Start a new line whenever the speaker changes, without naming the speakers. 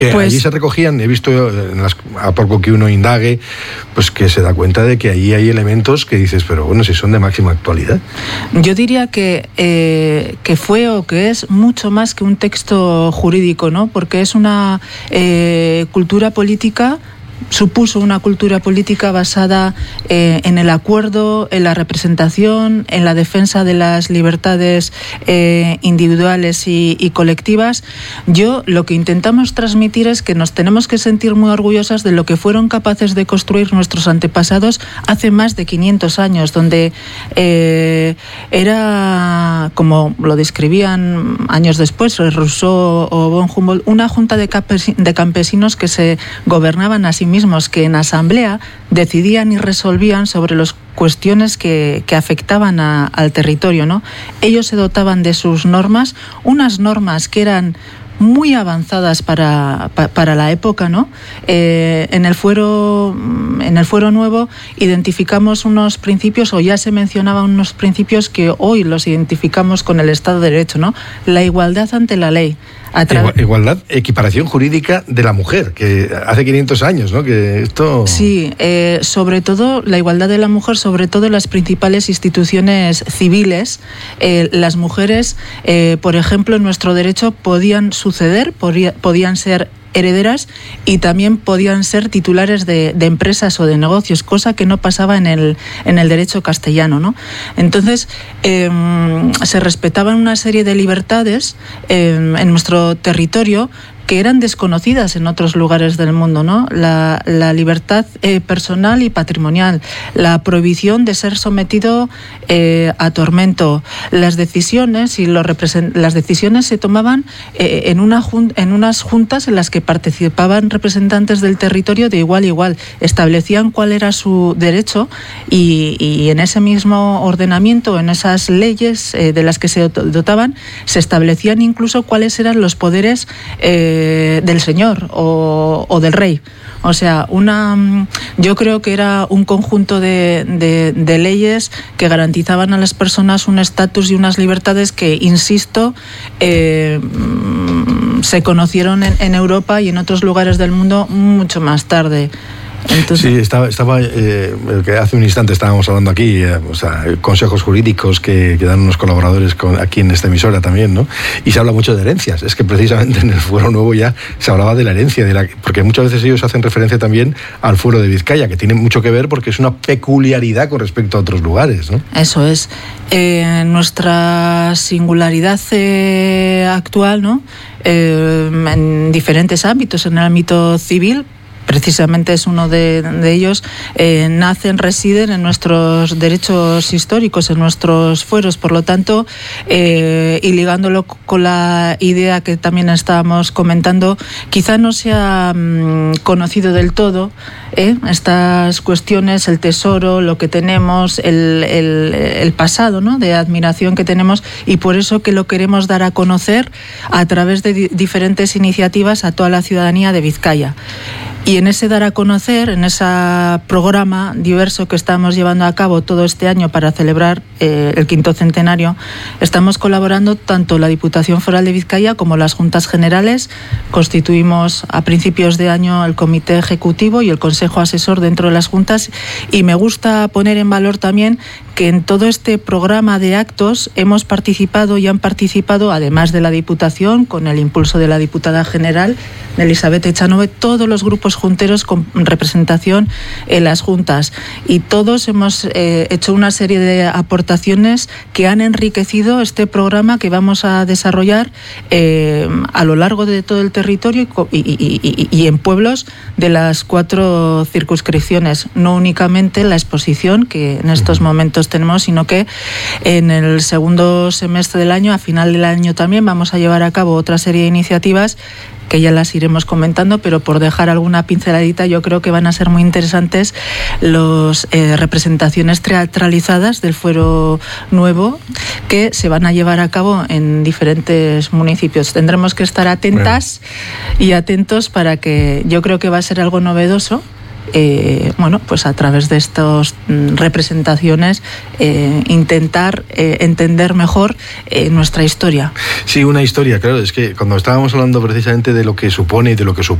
Allí se recogían, he visto a poco que uno indague, pues que se da cuenta de que allí hay elementos que dices, pero bueno, si son de máxima actualidad.
Yo diría que fue o que es mucho más que un texto jurídico, ¿no? Porque es una cultura política. Supuso una cultura política basada en el acuerdo, en la representación, en la defensa de las libertades individuales y colectivas. Lo que intentamos transmitir es que nos tenemos que sentir muy orgullosas de lo que fueron capaces de construir nuestros antepasados hace más de 500 años, donde era, como lo describían años después, Rousseau o von Humboldt, una junta de campesinos que se gobernaban a sí mismos, que en asamblea decidían y resolvían sobre las cuestiones que afectaban al territorio, ¿no? Ellos se dotaban de sus normas, unas normas que eran muy avanzadas para la época, ¿no? En el fuero nuevo identificamos unos principios, o ya se mencionaban unos principios que hoy los identificamos con el Estado de Derecho, ¿no? La igualdad ante la ley.
Igualdad, equiparación jurídica de la mujer, que hace 500 años, ¿no? Que esto...
Sí, sobre todo la igualdad de la mujer, sobre todo en las principales instituciones civiles. Las mujeres, por ejemplo, en nuestro derecho podían suceder, podían ser herederas y también podían ser titulares de empresas o de negocios, cosa que no pasaba en el derecho castellano, ¿no? Entonces, se respetaban una serie de libertades en nuestro territorio que eran desconocidas en otros lugares del mundo, ¿no? La libertad personal y patrimonial, la prohibición de ser sometido a tormento, las decisiones se tomaban en unas juntas en las que participaban representantes del territorio de igual a igual, establecían cuál era su derecho y en ese mismo ordenamiento, en esas leyes de las que se dotaban, se establecían incluso cuáles eran los poderes del señor o del rey. O sea, yo creo que era un conjunto de leyes que garantizaban a las personas un estatus y unas libertades que, insisto, se conocieron en Europa y en otros lugares del mundo mucho más tarde. Entonces...
Sí, estaba que hace un instante estábamos hablando aquí, consejos jurídicos que dan unos colaboradores aquí en esta emisora también, ¿no? Y se habla mucho de herencias. Es que precisamente en el Fuero Nuevo ya se hablaba de la herencia, porque muchas veces ellos hacen referencia también al Fuero de Vizcaya, que tiene mucho que ver porque es una peculiaridad con respecto a otros lugares, ¿no?
Eso es. Nuestra singularidad actual, ¿no? En diferentes ámbitos, en el ámbito civil, precisamente es uno de ellos, residen en nuestros derechos históricos, en nuestros fueros. Por lo tanto, y ligándolo con la idea que también estábamos comentando, quizá no se ha conocido del todo estas cuestiones, el tesoro, lo que tenemos, el pasado, ¿no?, de admiración que tenemos, y por eso que lo queremos dar a conocer a través de diferentes iniciativas a toda la ciudadanía de Vizcaya. Y en ese dar a conocer, en ese programa diverso que estamos llevando a cabo todo este año para celebrar el 5º centenario, estamos colaborando tanto la Diputación Foral de Vizcaya como las Juntas Generales. Constituimos a principios de año el Comité Ejecutivo y el Consejo Asesor dentro de las Juntas, y me gusta poner en valor también que en todo este programa de actos hemos participado y han participado, además de la Diputación, con el impulso de la Diputada General, Elizabeth Echanove, todos los grupos junteros con representación en las juntas, y todos hemos hecho una serie de aportaciones que han enriquecido este programa que vamos a desarrollar a lo largo de todo el territorio y en pueblos de las 4 circunscripciones, no únicamente la exposición que en estos momentos tenemos, sino que en el segundo semestre del año, a final del año, también vamos a llevar a cabo otra serie de iniciativas que ya las iremos comentando, pero por dejar alguna pinceladita, yo creo que van a ser muy interesantes las representaciones teatralizadas del Fuero Nuevo que se van a llevar a cabo en diferentes municipios. Tendremos que estar atentas y atentos, para que yo creo que va a ser algo novedoso bueno, pues a través de estas representaciones intentar entender mejor nuestra historia.
Sí, una historia, claro, es que cuando estábamos hablando precisamente de lo que supone y de lo que supone